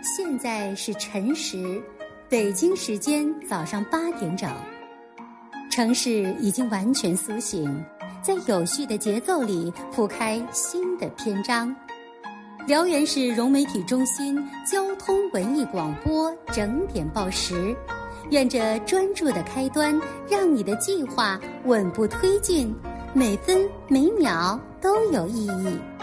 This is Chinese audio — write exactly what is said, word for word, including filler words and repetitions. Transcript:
现在是晨时，北京时间早上八点整。城市已经完全苏醒，在有序的节奏里铺开新的篇章。辽源市融媒体中心交通文艺广播整点报时，愿这专注的开端让你的计划稳步推进，每分每秒都有意义。